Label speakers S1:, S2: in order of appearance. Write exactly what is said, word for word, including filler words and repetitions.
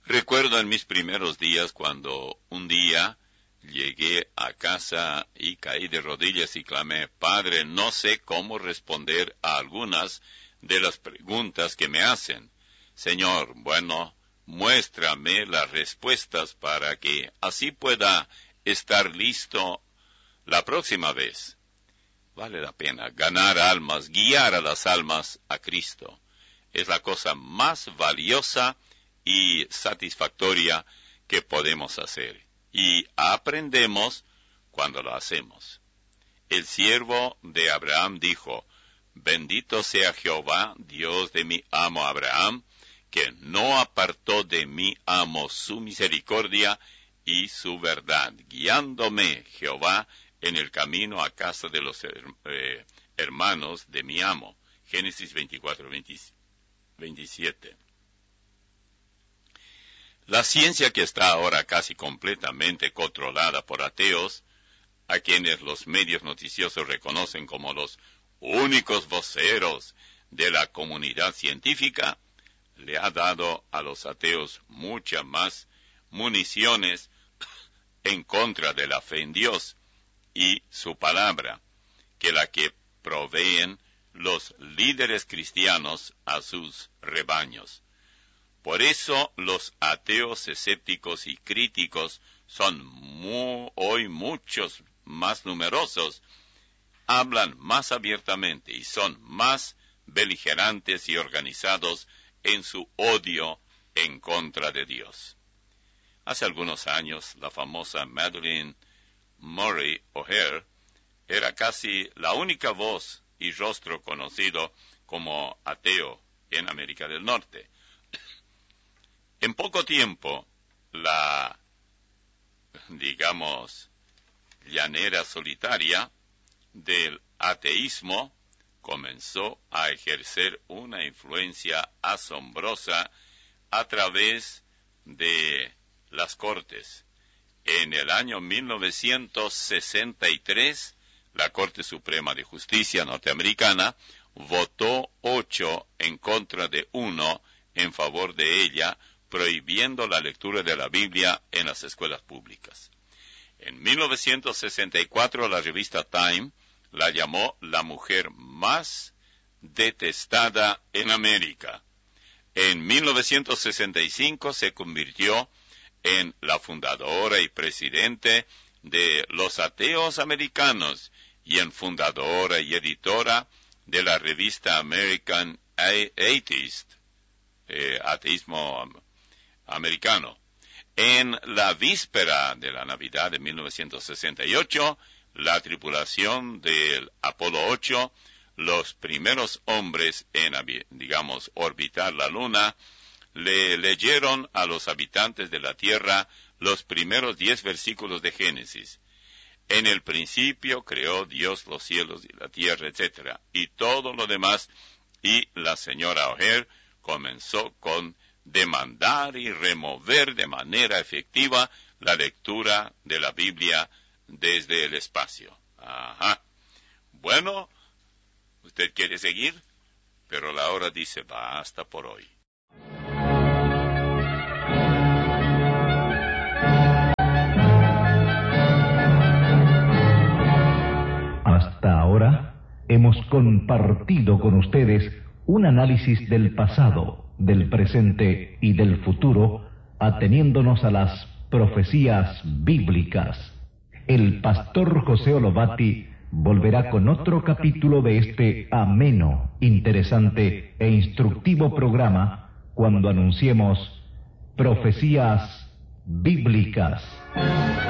S1: Recuerdo en mis primeros días cuando un día llegué a casa y caí de rodillas y clamé: Padre, no sé cómo responder a algunas de las preguntas que me hacen. Señor, bueno, muéstrame las respuestas para que así pueda estar listo la próxima vez. Vale la pena ganar almas, guiar a las almas a Cristo. Es la cosa más valiosa y satisfactoria que podemos hacer. Y aprendemos cuando lo hacemos. El siervo de Abraham dijo: Bendito sea Jehová, Dios de mi amo Abraham, que no apartó de mi amo su misericordia y su verdad, guiándome Jehová en el camino a casa de los eh, hermanos de mi amo. Génesis veinticuatro, veintisiete. La ciencia, que está ahora casi completamente controlada por ateos, a quienes los medios noticiosos reconocen como los únicos voceros de la comunidad científica, le ha dado a los ateos muchas más municiones en contra de la fe en Dios y su palabra, que la que proveen los líderes cristianos a sus rebaños. Por eso los ateos escépticos y críticos son muy, hoy muchos más numerosos, hablan más abiertamente y son más beligerantes y organizados en su odio en contra de Dios. Hace algunos años, la famosa Madeleine Murray O'Hair era casi la única voz y rostro conocido como ateo en América del Norte. En poco tiempo, la, digamos, llanera solitaria del ateísmo comenzó a ejercer una influencia asombrosa a través de las cortes. En el año mil novecientos sesenta y tres, la Corte Suprema de Justicia norteamericana votó ocho en contra de uno en favor de ella, prohibiendo la lectura de la Biblia en las escuelas públicas. En mil novecientos sesenta y cuatro, la revista Time la llamó la mujer más detestada en América. En mil novecientos sesenta y cinco se convirtió en la fundadora y presidente de los ateos americanos y en fundadora y editora de la revista American Atheist, eh, ateísmo americano. En la víspera de la Navidad de mil novecientos sesenta y ocho, la tripulación del Apolo ocho, los primeros hombres en, digamos, orbitar la Luna, le leyeron a los habitantes de la Tierra los primeros diez versículos de Génesis. En el principio creó Dios los cielos y la tierra, etcétera, y todo lo demás, y la señora O'Hair comenzó con demandar y remover de manera efectiva la lectura de la Biblia desde el espacio. Ajá. Bueno, usted quiere seguir, pero la hora dice basta por hoy.
S2: Hasta ahora hemos compartido con ustedes un análisis del pasado, del presente y del futuro, ateniéndonos a las profecías bíblicas. El pastor José Olovati volverá con otro capítulo de este ameno, interesante e instructivo programa cuando anunciemos profecías bíblicas.